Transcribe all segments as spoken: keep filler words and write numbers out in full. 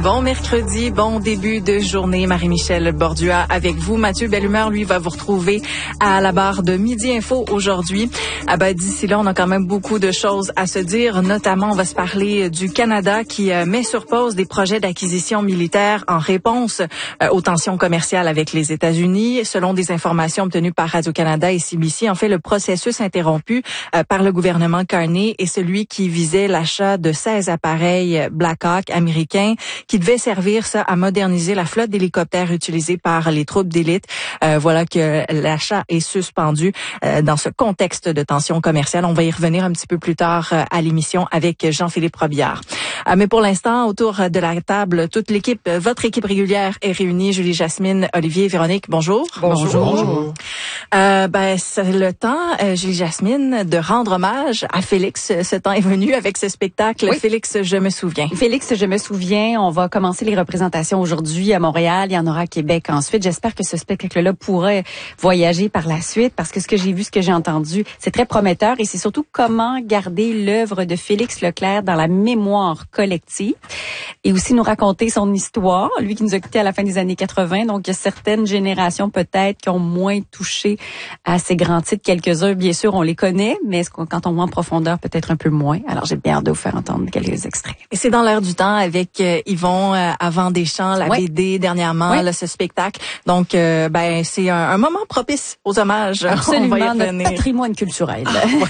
Bon mercredi, bon début de journée. Marie-Michel Bordua avec vous. Mathieu Bellumeur, lui, va vous retrouver à la barre de Midi Info aujourd'hui. Ah ben, d'ici là, on a quand même beaucoup de choses à se dire. Notamment, on va se parler du Canada qui euh, met sur pause des projets d'acquisition militaire en réponse euh, aux tensions commerciales avec les États-Unis. Selon des informations obtenues par Radio-Canada et C B C, en fait, le processus interrompu euh, par le gouvernement Carney est celui qui visait l'achat de seize appareils Black Hawk américains qui devait servir ça à moderniser la flotte d'hélicoptères utilisés par les troupes d'élite. Euh, voilà que l'achat est suspendu euh, dans ce contexte de tension commerciale. On va y revenir un petit peu plus tard euh, à l'émission avec Jean-Philippe Robillard. Euh, mais pour l'instant, autour de la table, toute l'équipe, votre équipe régulière est réunie. Julie Jasmine, Olivier, Véronique, bonjour. Bonjour. Bonjour. Euh, ben, c'est le temps, euh, Julie Jasmine, de rendre hommage à Félix. Ce temps est venu avec ce spectacle. Oui. Félix, je me souviens. Félix, je me souviens. On va commencer les représentations aujourd'hui à Montréal. Il y en aura à Québec ensuite. J'espère que ce spectacle-là pourrait voyager par la suite parce que ce que j'ai vu, ce que j'ai entendu, c'est très prometteur et c'est surtout comment garder l'œuvre de Félix Leclerc dans la mémoire collective et aussi nous raconter son histoire. Lui qui nous a quittés à la fin des années quatre-vingt. Donc, il y a certaines générations peut-être qui ont moins touché à ces grands titres. Quelques-uns, bien sûr, on les connaît, mais quand on voit en profondeur, peut-être un peu moins. Alors, j'ai bien hâte de vous faire entendre quelques extraits. Et c'est dans l'air du temps avec euh, Yvon euh, Avant des champs, la oui. B D dernièrement, oui. là, ce spectacle. Donc, euh, ben c'est un, un moment propice aux hommages. Absolument, on va y notre patrimoine culturel.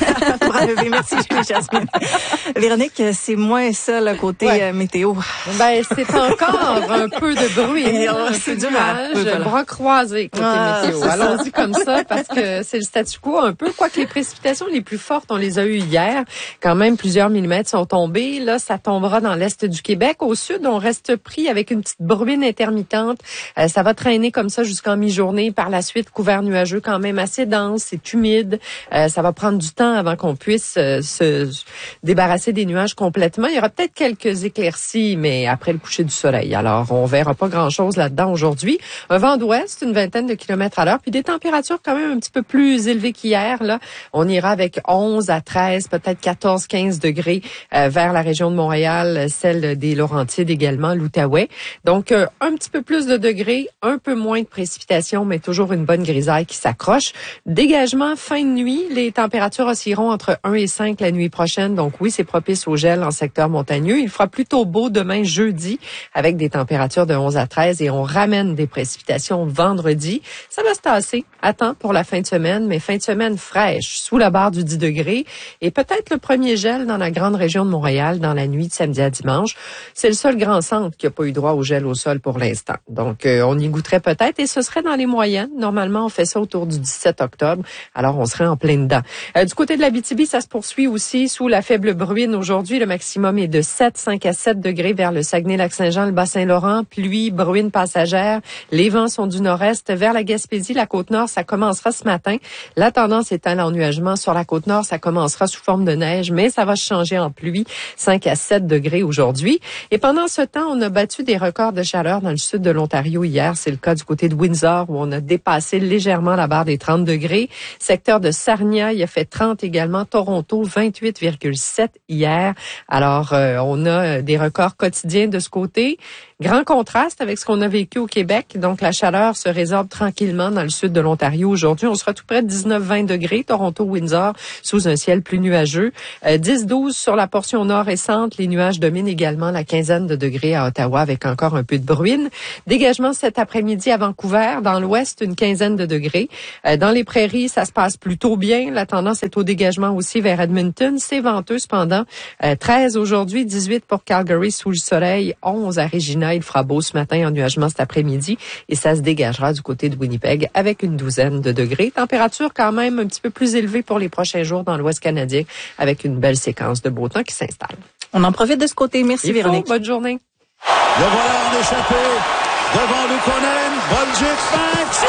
Ah, ouais. Merci, Julie Jasmine. Véronique, c'est moins ça, le côté ouais. euh, météo. Ben, c'est encore un peu de bruit. Et, oh, c'est du mal. Voilà. Bras croisés côté ah, météo. Allons-y comme ça parce que c'est le statu quo un peu. Quoique les précipitations les plus fortes, on les a eues hier. Quand même, plusieurs millimètres sont tombés. Là, ça tombera dans l'est du Québec. Au sud, on reste pris avec une petite bruine intermittente. Euh, ça va traîner comme ça jusqu'en mi-journée. Par la suite, couvert nuageux quand même assez dense. C'est humide. Euh, ça va prendre du temps avant qu'on puisse euh, se débarrasser des nuages complètement. Il y aura peut-être quelques éclaircies, mais après le coucher du soleil. Alors, on verra pas grand-chose là-dedans aujourd'hui. Un vent d'ouest, une vingtaine de kilomètres à l'heure, puis des températures quand même un petit peu plus élevées qu'hier. Là, on ira avec onze à treize, peut-être quatorze, quinze degrés euh, vers la région de Montréal, celle des Laurentides également, l'Outaouais. Donc, euh, un petit peu plus de degrés, un peu moins de précipitations, mais toujours une bonne grisaille qui s'accroche. Dégagement, fin de nuit, les températures oscilleront entre un et cinq la nuit prochaine. Donc oui, c'est propice au gel en secteur montagneux. Il fera plutôt beau demain jeudi avec des températures de onze à treize et on ramène des précipitations vendredi. Ça va se tasser à temps pour la fin de semaine, mais fin de semaine fraîche, sous la barre du dix degrés et peut-être le premier gel dans la grande région de Montréal dans la nuit de samedi à dimanche. C'est le seul grand centre qui n'a pas eu droit au gel au sol pour l'instant. Donc, euh, on y goûterait peut-être et ce serait dans les moyennes. Normalement, on fait ça autour du dix-sept octobre. Alors, on serait en plein dedans. Euh, du côté de l'Abitibi, ça se poursuit aussi sous la faible bruine. Aujourd'hui, le maximum est de sept, cinq à sept degrés vers le Saguenay-Lac-Saint-Jean, le Bas-Saint-Laurent. Pluie, bruine passagère. Les vents sont du nord-est vers la Gaspésie. La Côte-Nord, ça commencera ce matin. La tendance est à l'ennuagement. Sur la Côte-Nord, ça commencera sous forme de neige, mais ça va changer en pluie. cinq à sept degrés aujourd'hui. Et pendant ce temps, on a battu des records de chaleur dans le sud de l'Ontario hier. C'est le cas du côté de Windsor où on a dépassé légèrement la barre des trente degrés. Secteur de Sarnia, il a fait trente également. Toronto, vingt-huit virgule sept hier. Alors, euh, on a des records quotidiens de ce côté. Grand contraste avec ce qu'on a vécu au Québec. Donc, la chaleur se résorbe tranquillement dans le sud de l'Ontario. Aujourd'hui, on sera tout près de dix-neuf vingt degrés. Toronto, Windsor, sous un ciel plus nuageux. Euh, dix douze sur la portion nord et centre. Les nuages dominent également la quinzaine de degrés à Ottawa avec encore un peu de bruine. Dégagement cet après-midi à Vancouver. Dans l'ouest, une quinzaine de degrés. Euh, dans les prairies, ça se passe plutôt bien. La tendance est au dégagement aussi vers Edmonton. C'est venteux cependant. Euh, treize aujourd'hui, dix-huit pour Calgary sous le soleil, onze à Regina. Il fera beau ce matin, ennuagement cet après-midi et ça se dégagera du côté de Winnipeg avec une douzaine de degrés. Température quand même un petit peu plus élevée pour les prochains jours dans l'Ouest canadien avec une belle séquence de beau temps qui s'installe. On en profite de ce côté. Merci Il Véronique. Faut, bonne journée. Le voilà en échappé devant Lukonen. Bolduc, Banks.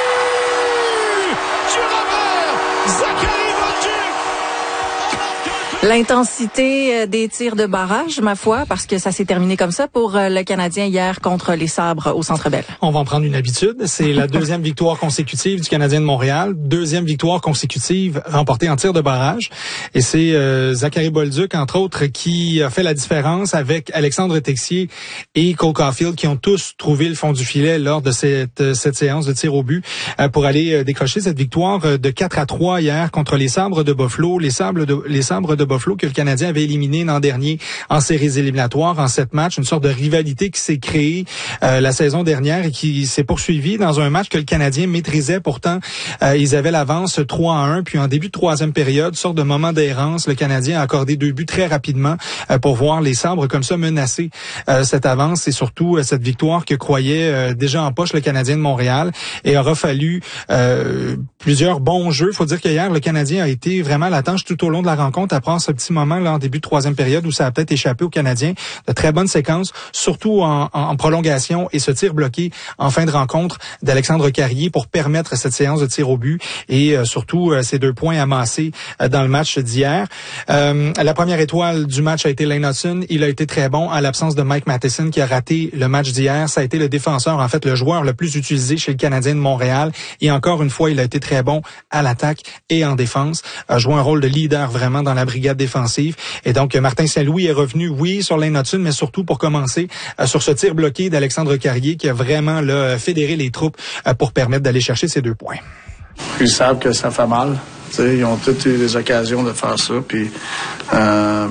Du revers, Zachary Bolduc. L'intensité des tirs de barrage, ma foi, parce que ça s'est terminé comme ça pour le Canadien hier contre les Sabres au Centre Bell. On va en prendre une habitude. C'est la deuxième victoire consécutive du Canadien de Montréal. Deuxième victoire consécutive remportée en tir de barrage. Et c'est euh, Zachary Bolduc, entre autres, qui a fait la différence avec Alexandre Texier et Cole Caulfield, qui ont tous trouvé le fond du filet lors de cette, cette séance de tir au but euh, pour aller euh, décrocher cette victoire de quatre à trois hier contre les Sabres de Buffalo. Les Sabres de, les Sabres de Buffalo que le Canadien avait éliminé l'an dernier en séries éliminatoires, en sept matchs, une sorte de rivalité qui s'est créée euh, la saison dernière et qui s'est poursuivie dans un match que le Canadien maîtrisait. Pourtant, euh, ils avaient l'avance trois à un, puis en début de troisième période, sorte de moment d'errance, le Canadien a accordé deux buts très rapidement euh, pour voir les Sabres comme ça menacer euh, cette avance et surtout euh, cette victoire que croyait euh, déjà en poche le Canadien de Montréal. Et il aura fallu euh, plusieurs bons jeux. Il faut dire qu'hier, le Canadien a été vraiment à la tâche tout au long de la rencontre, à prendre ce petit moment là en début de troisième période où ça a peut-être échappé aux Canadiens. De très bonnes séquences, surtout en, en, en prolongation, et ce tir bloqué en fin de rencontre d'Alexandre Carrier pour permettre cette séance de tir au but et euh, surtout euh, ces deux points amassés euh, dans le match d'hier. Euh, la première étoile du match a été Lane Hutson. Il a été très bon à l'absence de Mike Matheson qui a raté le match d'hier. Ça a été le défenseur, en fait le joueur le plus utilisé chez le Canadien de Montréal. Et encore une fois, il a été très bon à l'attaque et en défense. A joué un rôle de leader vraiment dans la brigade défensive. Et donc, Martin Saint-Louis est revenu, oui, sur Lane Hutson, mais surtout pour commencer euh, sur ce tir bloqué d'Alexandre Carrier qui a vraiment là, fédéré les troupes euh, pour permettre d'aller chercher ces deux points. Ils savent que ça fait mal. T'sais, ils ont toutes eu des occasions de faire ça. Puis, euh,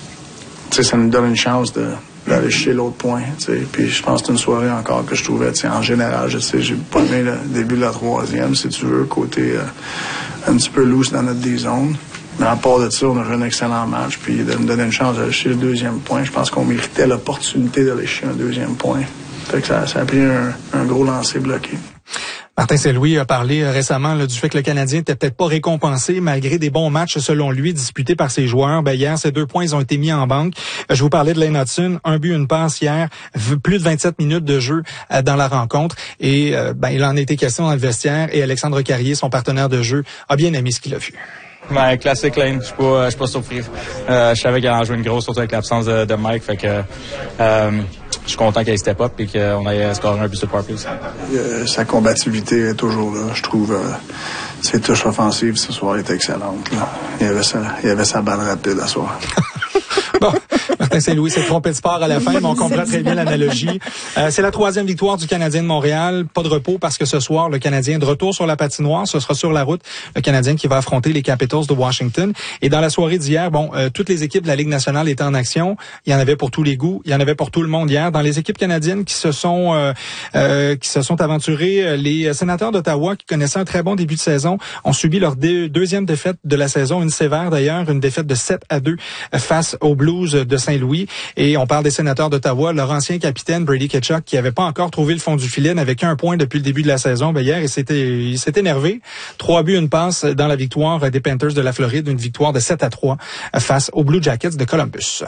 ça nous donne une chance de d'aller chercher l'autre point. T'sais. Puis je pense que c'est une soirée encore que je trouvais, en général, je sais, j'ai pas aimé le début de la troisième, si tu veux, côté euh, un petit peu loose dans notre D-zone. Mais à part de ça, on a joué un excellent match. Puis de nous donner une chance d'aller chercher le deuxième point, je pense qu'on méritait l'opportunité d'aller chercher un deuxième point. Fait que ça, ça a pris un, un gros lancer bloqué. Martin Saint-Louis a parlé récemment là, du fait que le Canadien n'était peut-être pas récompensé malgré des bons matchs, selon lui, disputés par ses joueurs. Ben, hier, ces deux points, ils ont été mis en banque. Je vous parlais de Lane Hutson, un but, une passe hier, plus de vingt-sept minutes de jeu euh, dans la rencontre. Et euh, ben, il en a été question dans le vestiaire. Et Alexandre Carrier, son partenaire de jeu, a bien aimé ce qu'il a vu. Ben, classique Lane, je suis pas, je suis pas surpris. Euh, je savais qu'il allait en jouer une grosse, surtout avec l'absence de, de Mike. Fait que euh, je suis content qu'il step up et qu'on ait scoré un but sur Power euh, Sa combativité est toujours là. Je trouve euh, ses touches offensives ce soir étaient excellentes. Là. Il, avait sa, il avait sa balle rapide à soir. Bon, Martin Saint-Louis s'est trompé de sport à la fin, mais on comprend très bien l'analogie. Euh, c'est la troisième victoire du Canadien de Montréal. Pas de repos parce que ce soir, le Canadien est de retour sur la patinoire. Ce sera sur la route. Le Canadien qui va affronter les Capitals de Washington. Et dans la soirée d'hier, bon, euh, toutes les équipes de la Ligue nationale étaient en action. Il y en avait pour tous les goûts. Il y en avait pour tout le monde hier. Dans les équipes canadiennes qui se sont euh, euh, qui se sont aventurées, les Sénateurs d'Ottawa, qui connaissaient un très bon début de saison, ont subi leur dé- deuxième défaite de la saison, une sévère d'ailleurs, une défaite de sept à deux face aux Blues de Saint-Louis. Et on parle des Sénateurs d'Ottawa. Leur ancien capitaine, Brady Tkachuk, qui avait pas encore trouvé le fond du filet, n'avait qu'un point depuis le début de la saison. Ben hier, il s'était, il s'est énervé. Trois buts, une passe dans la victoire des Panthers de la Floride. Une victoire de sept à trois face aux Blue Jackets de Columbus.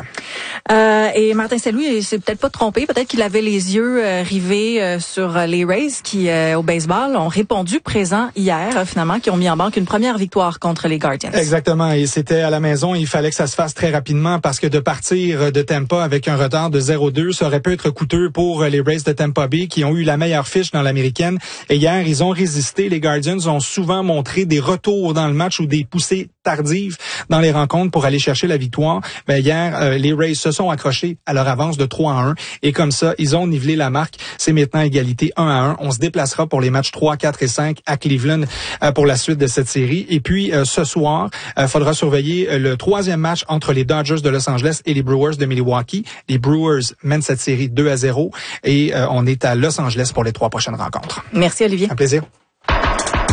Euh, et Martin Saint-Louis, il s'est peut-être pas trompé. Peut-être qu'il avait les yeux euh, rivés euh, sur les Rays qui, euh, au baseball, ont répondu présent hier, euh, finalement, qui ont mis en banque une première victoire contre les Guardians. Exactement. Et c'était à la maison. Il fallait que ça se fasse très rapidement parce que de partir de Tampa avec un retard de zéro deux, ça aurait pu être coûteux pour les Rays de Tampa Bay qui ont eu la meilleure fiche dans l'américaine. Et hier, ils ont résisté. Les Guardians ont souvent montré des retours dans le match ou des poussées tardives dans les rencontres pour aller chercher la victoire. Ben hier, euh, les Rays se sont accrochés à leur avance de trois à un. Et comme ça, ils ont nivelé la marque. C'est maintenant égalité un à un. On se déplacera pour les matchs trois, quatre et cinq à Cleveland euh, pour la suite de cette série. Et puis, euh, ce soir, il euh, faudra surveiller euh, le troisième match entre les Dodgers de Los Angeles et les Brewers de Milwaukee. Les Brewers mènent cette série deux à zéro et euh, on est à Los Angeles pour les trois prochaines rencontres. Merci Olivier. Un plaisir.